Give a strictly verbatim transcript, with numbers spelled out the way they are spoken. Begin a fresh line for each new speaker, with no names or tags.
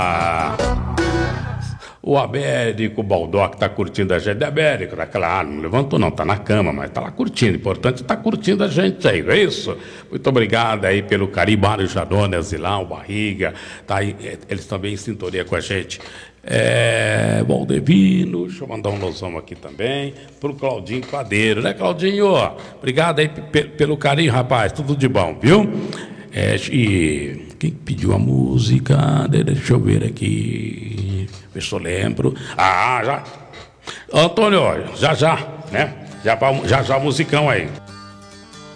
Ah, o Américo Baldock tá curtindo a gente. Américo, daquela, ah, não levantou não, tá na cama, mas tá lá curtindo. Importante tá curtindo a gente aí, não é isso? Muito obrigado aí pelo carinho, Mário Janones, Zilão, Barriga, tá aí, eles também em sintonia com a gente. É, Valdevino, deixa eu mandar um losão aqui também, pro Claudinho Padeiro, né, Claudinho? Obrigado aí p- pelo carinho, rapaz, tudo de bom, viu? É, e quem pediu a música? Deixa eu ver aqui, ver se eu lembro. Ah, já. Antônio, já já, né? Já, já já musicão aí.